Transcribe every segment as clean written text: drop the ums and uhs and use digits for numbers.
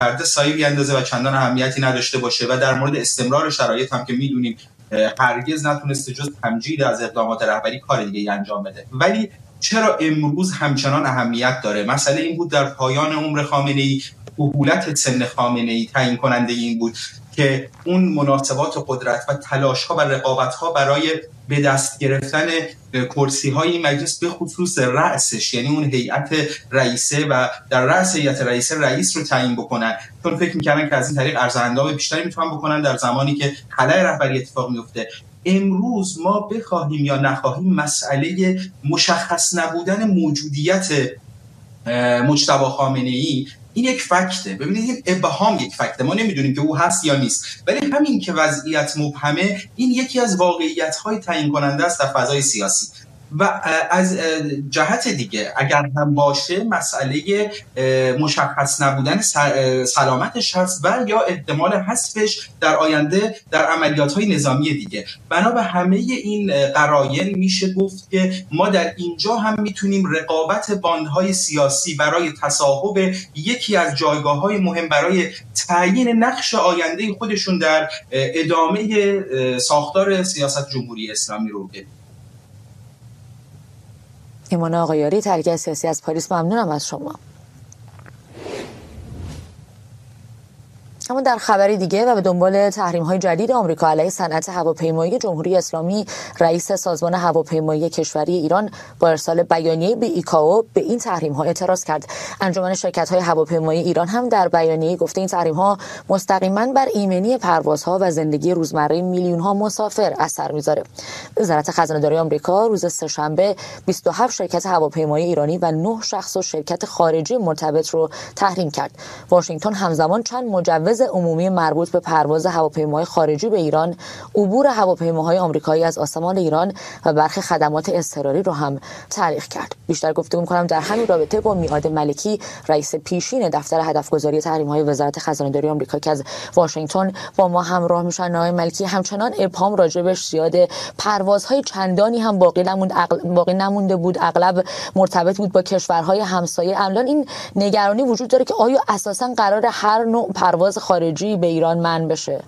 پرده سایه بیاندازه و چندان اهمیتی نداشته باشه و در مورد استمرار شرایط هم که میدونیم هرگز نتونسته جز تمجید از اقدامات رهبری کار دیگه ای انجام بده. ولی چرا امروز همچنان اهمیت داره؟ مسئله این بود در پایان عمر خامنه‌ای کهولت سن خامنه‌ای تعیین کننده این بود که اون مناسبات قدرت و تلاش‌ها و رقابت‌ها برای به دست گرفتن کرسی‌های مجلس به خصوص رأسش، یعنی اون هیئت رئیسه و در رأس هیئت رئیسه رئیس رو تعیین بکنن، چون فکر می‌کردن که از این طریق ارزاندام بیشتری میتونن بکنن در زمانی که خلأ رهبری اتفاق میفته. امروز ما بخواهیم یا نخواهیم مسئله مشخص نبودن موجودیت مجتبی خامنه‌ای این یک فکته. ببینید این ابهام یک فکته، ما نمیدونیم که او هست یا نیست، ولی همین که وضعیت مبهمه این یکی از واقعیت‌های تعیین کننده است در فضای سیاسی. و از جهت دیگه اگر هم باشه مسئله مشخص نبودن سلامتش هست و یا احتمال حذفش در آینده در عملیات‌های نظامی دیگه. بنا به همه این قرائن میشه گفت که ما در اینجا هم میتونیم رقابت باندهای سیاسی برای تصاحب یکی از جایگاه‌های مهم برای تعیین نقش آینده خودشون در ادامه ساختار سیاست جمهوری اسلامی رو ببینیم. ایمان آقایاری، تحلیل سیاسی از پاریس، ممنونم از شما. اما در خبری دیگه و به دنبال تحریم‌های جدید آمریکا علیه صنعت هواپیمایی جمهوری اسلامی، رئیس سازمان هواپیمایی کشوری ایران با ارسال بیانیه به ایکائو به این تحریم‌ها اعتراض کرد. انجمن شرکت‌های هواپیمایی ایران هم در بیانیه گفته این تحریم‌ها مستقیما بر ایمنی پروازها و زندگی روزمره میلیون‌ها مسافر اثر می‌ذاره. وزارت خزانه‌داری آمریکا روز سه‌شنبه 27 شرکت هواپیمایی ایرانی و 9 شخص و شرکت خارجی مرتبط رو تحریم کرد. واشنگتن همزمان چند مجوز عمومی مربوط به پرواز هواپیماهای خارجی به ایران، عبور هواپیماهای آمریکایی از آسمان ایران و برخی خدمات اضطراری رو هم تعلیق کرد. بیشتر گفتگو می‌کنم در همین رابطه با میعاد ملکی، رئیس پیشین دفتر هدفگذاری تحریم‌های وزارت خزانه‌داری آمریکا که از واشنگتن با ما همراه میشن. آقای ملکی، همچنان ابهام راجبش زیاده، پروازهای چندانی هم باقی نمونده بود، اغلب مرتبط بود با کشورهای همسایه. الان این نگرانی وجود داره که آیا اساساً قرار هر نوع پرواز خارجی به ایران منع بشه؟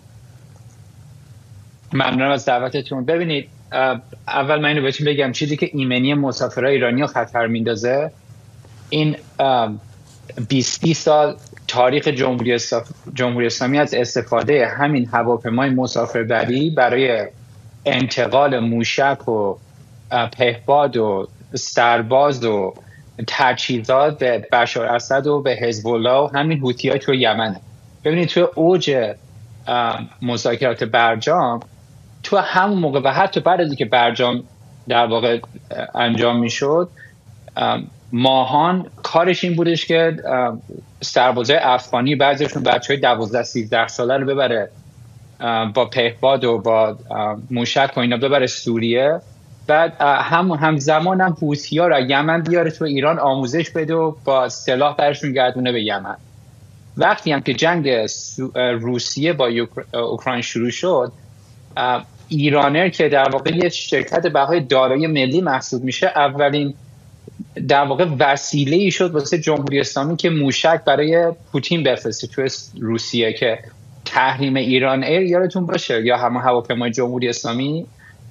ممنونم از دعوتتون. ببینید، اول من اینو بهتون بگم، چیزی که ایمنی مسافرای ایرانی رو خطر میندازه این 20 سال تاریخ جمهوری اسلامی از استفاده همین هواپیمای مسافربری برای انتقال موشک و پهپاد و سرباز و تجهیزات به بشار اسد و به حزب الله و همین حوثی‌های تو یمن. ببینید تو اوج مذاکرات برجام، تو همون موقع و حتی بعد از اینکه برجام در واقع انجام میشد، ماهان کارش این بودش که سربازای افغانی، بعضیشون بچهای 12-13 ساله رو ببره با پهپاد و با موشک و اینا ببره سوریه، بعد همزمان هم حوثی‌ها رو یمن بیاره تو ایران آموزش بده و با سلاح برشون گردونه به یمن. وقتی هم که جنگ روسیه با اوکراین شروع شد، ایرانر که در واقع یه شرکت بهای دارایی ملی محسوب میشه، اولین در واقع وسیله‌ای شد واسه جمهوری اسلامی که موشک برای پوتین بفرسته تو روسیه، که تحریم ایران ایر یادتون باشه، یا همون هواپیمای جمهوری اسلامی،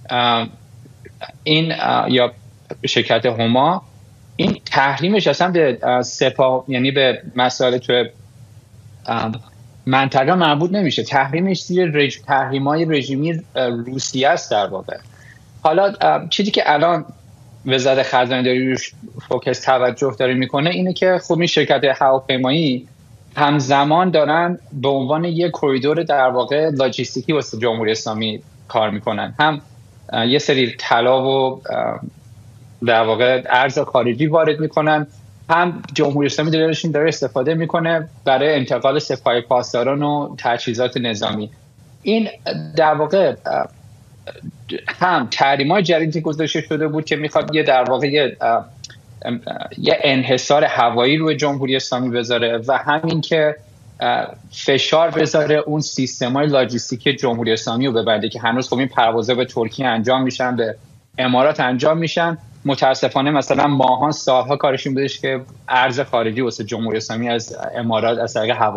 این یا شرکت هما، این تحریمش اصلا به سپاه، یعنی به مسائل تو منطقه مربوط نمیشه. تحریمش زیر تحریم‌های رژیمی روسیه است در واقع. حالا چیزی که الان وزارت خزانه‌داری روش فوکس توجه داره میکنه اینه که خب این شرکت هواپیمایی همزمان دارن به عنوان یک کریدور در واقع لاجستیکی واسه جمهوری اسلامی کار میکنن، هم یه سری طلا و در واقع ارز خارجی وارد میکنن، هم جمهوری اسلامی داره استفاده میکنه برای انتقال سپاه پاسداران و تجهیزات نظامی. این در واقع هم تحریم‌های جدیدی گذاشته شده بود که میخواد یه در واقع یه انحصار هوایی روی جمهوری اسلامی بذاره و همین که فشار بذاره اون سیستم‌های لاجستیکی جمهوری اسلامی رو ببنده که هنوز خب این پروازها به ترکیه انجام میشن، به امارات انجام میشن، متاسفانه مثلا ماها سالها کارشون بودش که ارز خارجی واسه جمهوری اسلامی از امارات از طریق